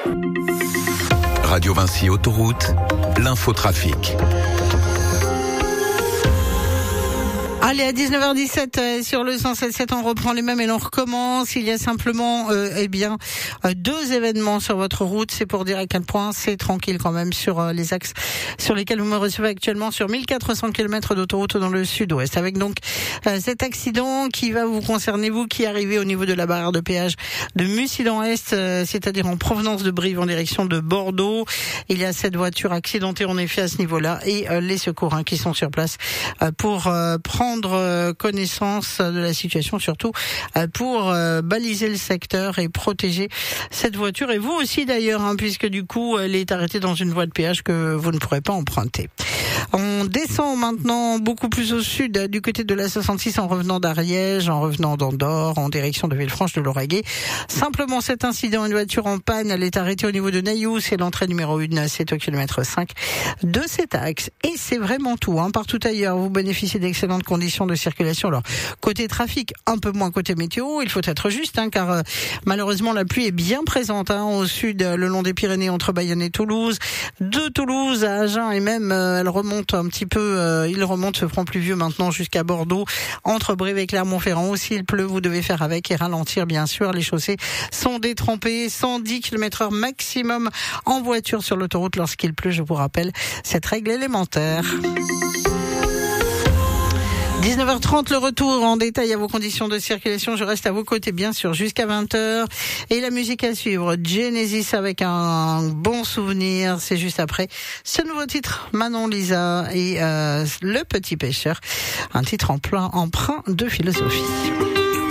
Radio Vinci Autoroute, l'infotrafic. Allez, à 19h17 sur le 107.7, on reprend les mêmes et l'on recommence. Il y a simplement deux événements sur votre route. C'est pour dire à quel point c'est tranquille quand même sur les axes sur lesquels vous me recevez actuellement, sur 1400 km d'autoroute dans le sud-ouest. Avec donc cet accident qui va vous concerner, vous qui arrivez au niveau de la barrière de péage de Mussidan-Est, c'est-à-dire en provenance de Brive en direction de Bordeaux. Il y a cette voiture accidentée en effet à ce niveau-là et les secours qui sont sur place pour prendre connaissance de la situation, surtout pour baliser le secteur et protéger cette voiture, et vous aussi d'ailleurs, puisque du coup elle est arrêtée dans une voie de péage que vous ne pourrez pas emprunter. On descend maintenant beaucoup plus au sud, du côté de la 66, en revenant d'Ariège, en revenant d'Andorre, en direction de Villefranche de Lauragais. Simplement cet incident, une voiture en panne, elle est arrêtée au niveau de Nailloux, c'est l'entrée numéro 1, c'est au kilomètre 5 de cet axe. Et c'est vraiment tout, partout ailleurs, vous bénéficiez d'excellentes conditions de circulation. Alors, côté trafic, un peu moins côté météo, il faut être juste, car malheureusement la pluie est bien présente au sud, le long des Pyrénées, entre Bayonne et Toulouse, de Toulouse à Agen, et même elle remonte un petit peu, il remonte ce front pluvieux maintenant jusqu'à Bordeaux, entre Brive et Clermont-Ferrand aussi, il pleut, vous devez faire avec et ralentir bien sûr. Les chaussées sont détrempées, 110 km/h maximum en voiture sur l'autoroute lorsqu'il pleut, je vous rappelle cette règle élémentaire. 19h30, le retour en détail à vos conditions de circulation. Je reste à vos côtés, bien sûr, jusqu'à 20h. Et la musique à suivre, Genesis avec un bon souvenir. C'est juste après ce nouveau titre, Manon Lisa et Le Petit Pêcheur. Un titre empreint de philosophie.